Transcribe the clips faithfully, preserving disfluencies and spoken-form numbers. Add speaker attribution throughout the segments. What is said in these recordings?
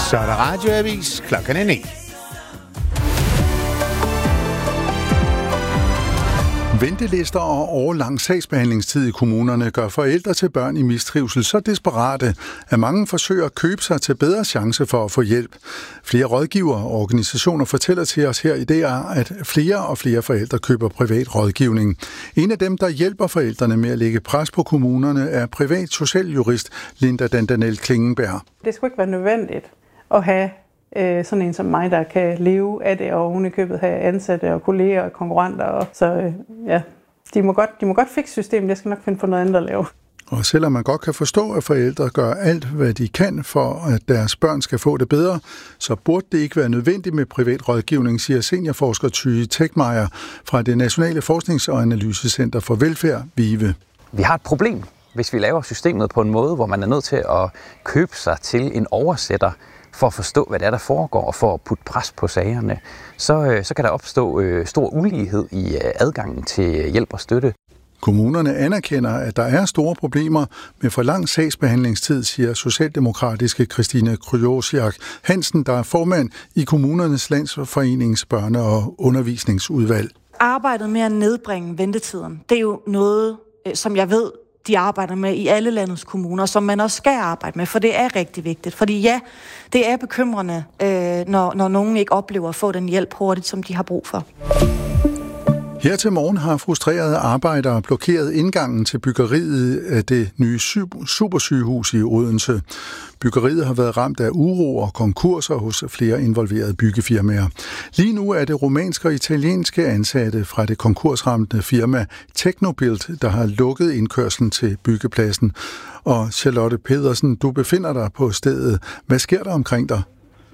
Speaker 1: Så er der radioavis. Klokken er ni.
Speaker 2: Ventelister og årelang sagsbehandlingstid i kommunerne gør forældre til børn i mistrivsel så desperate, at mange forsøger at købe sig til bedre chance for at få hjælp. Flere rådgivere og organisationer fortæller til os her i D R, at flere og flere forældre køber privat rådgivning. En af dem, der hjælper forældrene med at lægge pres på kommunerne, er privat socialjurist Linda Dandanel Klingenberg.
Speaker 3: Det skulle ikke være nødvendigt at have øh, sådan en som mig, der kan leve af det, og oven i købet have ansatte og kolleger og konkurrenter. Og, så øh, ja, de må, godt, de må godt fikse systemet. Jeg skal nok finde på noget andet at lave.
Speaker 2: Og selvom man godt kan forstå, at forældre gør alt, hvad de kan for, at deres børn skal få det bedre, så burde det ikke være nødvendigt med privat rådgivning, siger seniorforsker Tyge Tekmeier fra det Nationale Forsknings- og Analysecenter for Velfærd, VIVE.
Speaker 4: Vi har et problem, hvis vi laver systemet på en måde, hvor man er nødt til at købe sig til en oversætter for at forstå, hvad det er, der foregår, og for at putte pres på sagerne. Så, så kan der opstå øh, stor ulighed i øh, adgangen til hjælp og støtte.
Speaker 2: Kommunerne anerkender, at der er store problemer med for lang sagsbehandlingstid, siger socialdemokratiske Christine Kryosiak Hansen, der er formand i Kommunernes Landsforenings børne- og undervisningsudvalg.
Speaker 5: Arbejdet med at nedbringe ventetiden, det er jo noget, som jeg ved, de arbejder med i alle landets kommuner, som man også skal arbejde med, for det er rigtig vigtigt. Fordi ja, det er bekymrende, når, når nogen ikke oplever at få den hjælp hurtigt, som de har brug for.
Speaker 2: Her til morgen har frustrerede arbejdere blokeret indgangen til byggeriet af det nye supersygehus i Odense. Byggeriet har været ramt af uro og konkurser hos flere involverede byggefirmaer. Lige nu er det rumænske og italienske ansatte fra det konkursramte firma Technobuild, der har lukket indkørslen til byggepladsen. Og Charlotte Pedersen, du befinder dig på stedet. Hvad sker der omkring dig?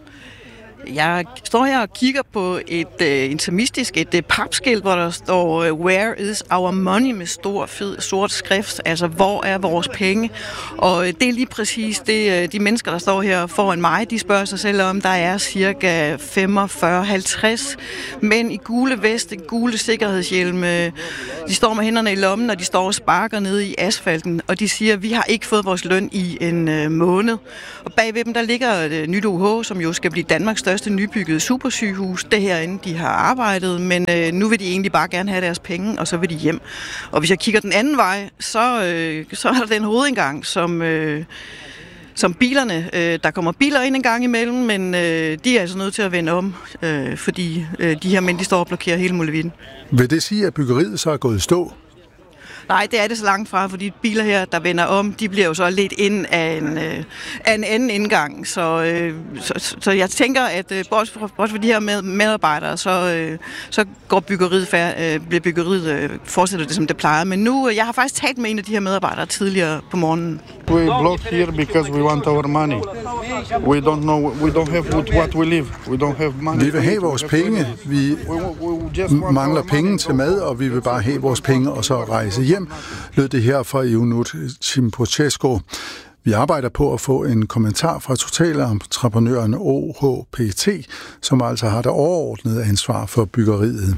Speaker 6: Jeg står her og kigger på et uh, intimistisk, et uh, papskilt, hvor der står uh, Where is our money med stor, fed, sort skrift, altså hvor er vores penge? Og uh, det er lige præcis det, uh, de mennesker, der står her foran mig, de spørger sig selv om, der er cirka femogfyrre til halvtreds mænd i gule veste, gule sikkerhedshjelme. De står med hænderne i lommen, og de står og sparker nede i asfalten, og de siger, vi har ikke fået vores løn i en uh, måned. Og bagved dem, der ligger et uh, nyt O H, som jo skal blive Danmarks største nybyggede supersygehus. Det herinde, de har arbejdet, men øh, nu vil de egentlig bare gerne have deres penge, og så vil de hjem. Og hvis jeg kigger den anden vej, så, øh, så er der den hovedindgang, som, øh, som bilerne, øh, der kommer biler ind en gang imellem, men øh, de er altså nødt til at vende om, øh, fordi øh, de her mænd, de står og blokerer hele muligheden.
Speaker 2: Vil det sige, at byggeriet så er gået i stå?
Speaker 6: Nej, det er det så langt fra, fordi biler her, der vender om, de bliver jo så ledt ind af en, øh, af en anden indgang. Så, øh, så, så jeg tænker, at øh, bortset for, for de her med, medarbejdere, så, øh, så går byggeriet, færd, øh, bliver byggeriet øh, fortsætter det, som det plejer. Men nu, øh, jeg har faktisk talt med en af de her medarbejdere tidligere på morgenen.
Speaker 7: We block here because we want our money. We don't know, we don't have what we live. We don't have money.
Speaker 2: Vi vil have vores penge. Vi mangler penge til mad, og vi vil bare have vores penge og så rejse hjem, lød det her fra Ionut Cimpocescu. Vi arbejder på at få en kommentar fra totalentreprenøren O H P T, som altså har det overordnede ansvar for byggeriet.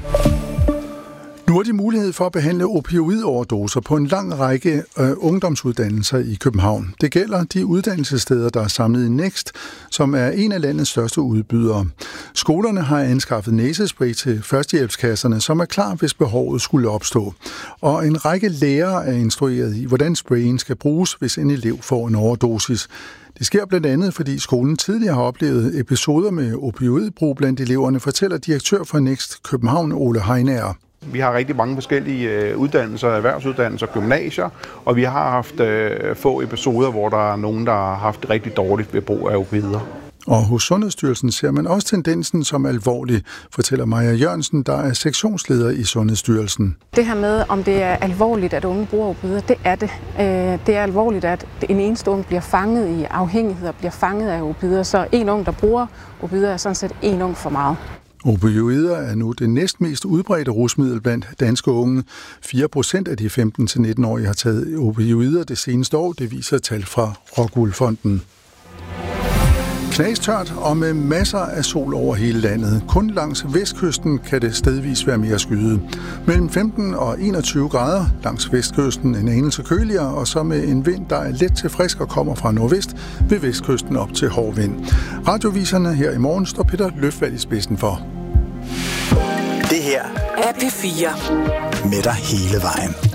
Speaker 2: Nu har de mulighed for at behandle opioidoverdoser på en lang række øh, ungdomsuddannelser i København. Det gælder de uddannelsessteder, der er samlet i Next, som er en af landets største udbydere. Skolerne har anskaffet næsespray til førstehjælpskasserne, som er klar, hvis behovet skulle opstå. Og en række lærere er instrueret i, hvordan sprayen skal bruges, hvis en elev får en overdosis. Det sker blandt andet, fordi skolen tidligere har oplevet episoder med opioidbrug blandt eleverne, fortæller direktør for Next København, Ole Heinager.
Speaker 8: Vi har rigtig mange forskellige uddannelser, erhvervsuddannelser, gymnasier, og vi har haft øh, få episoder, hvor der er nogen, der har haft det rigtig dårligt ved brug af opioider.
Speaker 2: Og hos Sundhedsstyrelsen ser man også tendensen som alvorlig, fortæller Maja Jørgensen, der er sektionsleder i Sundhedsstyrelsen.
Speaker 9: Det her med, om det er alvorligt, at unge bruger opioider, det er det. Det er alvorligt, at en eneste ung bliver fanget i afhængighed og bliver fanget af opioider. Så en ung, der bruger opioider, er sådan set en ung for meget.
Speaker 2: Opioider er nu det næstmest udbredte rusmiddel blandt danske unge. fire procent af de femten til nitten-årige har taget opioider det seneste år, det viser tal fra Rockwool Fonden. Knastørt og med masser af sol over hele landet. Kun langs vestkysten kan det stedvis være mere skyet. Mellem femten og enogtyve grader langs vestkysten en anelse køligere, og så med en vind, der er let til frisk og kommer fra nordvest, ved vestkysten op til hård vind. Radioviserne her i morgen står Peter Løfvald i spidsen for.
Speaker 10: Det her er P fire. Med dig hele vejen.